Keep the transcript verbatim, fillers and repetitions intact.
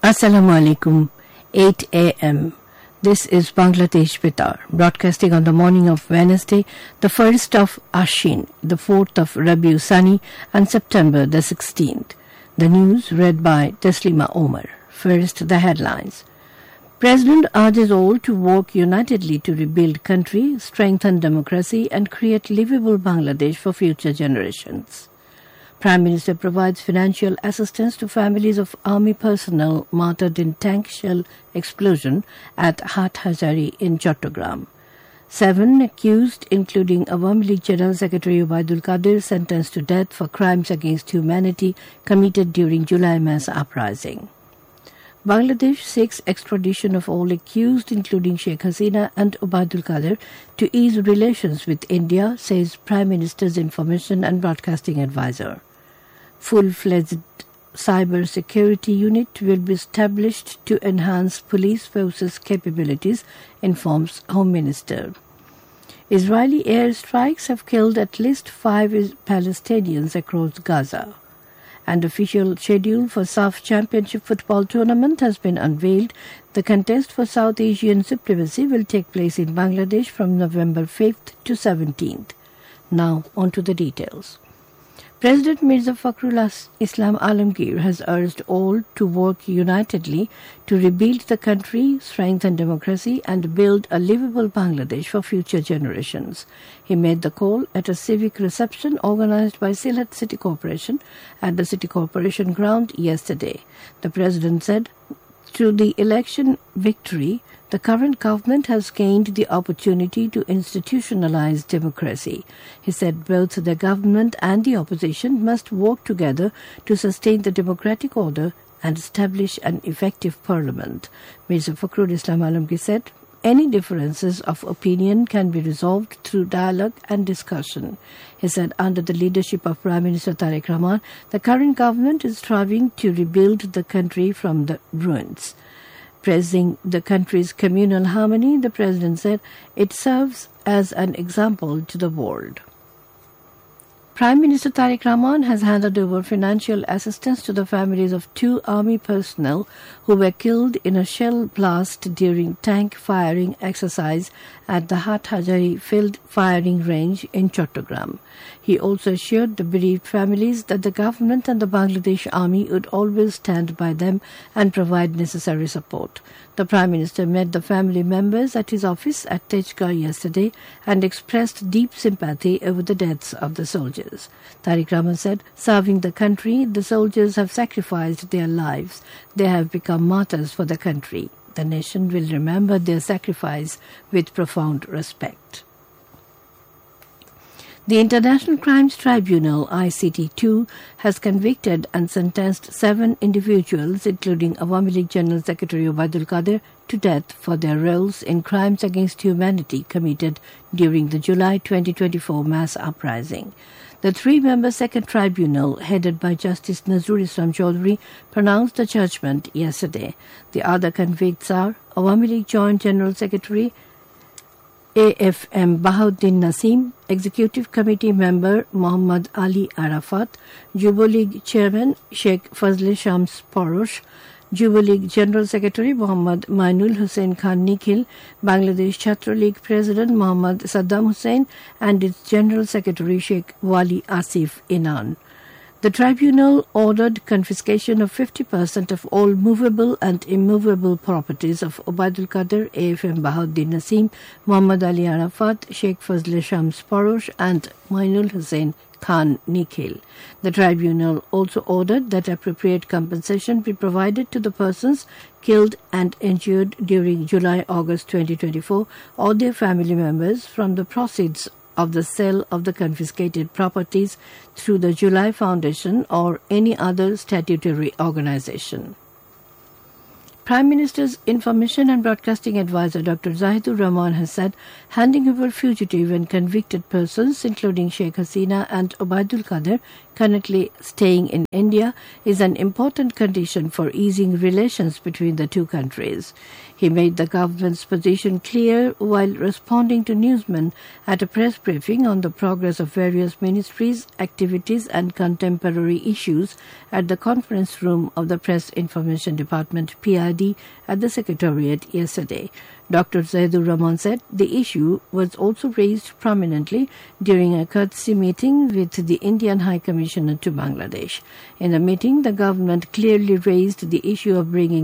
Assalamu alaikum, eight a m This is Bangladesh Betar, broadcasting on the morning of Wednesday, the first of Ashin, the fourth of Rabiu Sani, and September the sixteenth. The news read by Taslima Omar. First, the headlines. President urges all to work unitedly to rebuild country, strengthen democracy, and create livable Bangladesh for future generations. Prime Minister provides financial assistance to families of army personnel martyred in tank shell explosion at Hathazari in Chattogram. Seven accused, including Awami League General Secretary Obaidul Qadir, sentenced to death for crimes against humanity committed during July mass uprising. Bangladesh seeks extradition of all accused, including Sheikh Hasina and Obaidul Qadir, to ease relations with India, says Prime Minister's Information and Broadcasting Advisor. Full-fledged cyber security unit will be established to enhance police forces' capabilities, informs Home Minister. Israeli airstrikes have killed at least five Palestinians across Gaza. An official schedule for S A F Championship football tournament has been unveiled. The contest for South Asian supremacy will take place in Bangladesh from November fifth to seventeenth. Now, on to the details. President Mirza Fakhrul Islam Alamgir has urged all to work unitedly to rebuild the country, strengthen democracy, and build a livable Bangladesh for future generations. He made the call at a civic reception organized by Sylhet City Corporation at the City Corporation ground yesterday. The President said, through the election victory, the current government has gained the opportunity to institutionalize democracy. He said both the government and the opposition must work together to sustain the democratic order and establish an effective parliament. Mirza Fakhrul Islam Alamgir said, any differences of opinion can be resolved through dialogue and discussion. He said under the leadership of Prime Minister Tariq Rahman, the current government is striving to rebuild the country from the ruins. Praising the country's communal harmony, the President said it serves as an example to the world. Prime Minister Tariq Rahman has handed over financial assistance to the families of two army personnel who were killed in a shell blast during tank firing exercise at the Hathazari field firing range in Chattogram. He also assured the bereaved families that the government and the Bangladesh Army would always stand by them and provide necessary support. The Prime Minister met the family members at his office at Tejgarh yesterday and expressed deep sympathy over the deaths of the soldiers. Tariq Rahman said, serving the country, the soldiers have sacrificed their lives. They have become martyrs for the country. The nation will remember their sacrifice with profound respect. The International Crimes Tribunal, I C T two, has convicted and sentenced seven individuals, including Awami League General Secretary Obaidul Qadir, to death for their roles in crimes against humanity committed during the July twenty twenty-four mass uprising. The three-member second tribunal, headed by Justice Nazrul Islam Chaudhry, pronounced the judgment yesterday. The other convicts are Awami League Joint General Secretary A F M Bahauddin Nasim, Executive Committee Member Muhammad Ali Arafat, Jubo League Chairman Sheikh Fazle Shams Porosh, Jubo League General Secretary Muhammad Mainul Hussain Khan Nikhil, Bangladesh Chhatra League President Muhammad Saddam Hussain, and its General Secretary Sheikh Wali Asif Inan. The tribunal ordered confiscation of fifty percent of all movable and immovable properties of Obaidul Qadir, A F M Bahauddin Nasim, Muhammad Ali Arafat, Sheikh Fazle Shams Porosh, and Mainul Hussain Khan Nikhil. The tribunal also ordered that appropriate compensation be provided to the persons killed and injured during July-August twenty twenty-four or their family members from the proceeds of the sale of the confiscated properties through the July Foundation or any other statutory organization. Prime Minister's Information and Broadcasting Advisor Doctor Zahidur Rahman has said handing over fugitive and convicted persons, including Sheikh Hasina and Obaidul Qadir, currently staying in India, is an important condition for easing relations between the two countries. He made the government's position clear while responding to newsmen at a press briefing on the progress of various ministries, activities and contemporary issues at the conference room of the Press Information Department P I D at the Secretariat yesterday. Doctor Zahidur Rahman said the issue was also raised prominently during a courtesy meeting with the Indian High Commissioner to Bangladesh. In the meeting, the government clearly raised the issue of bringing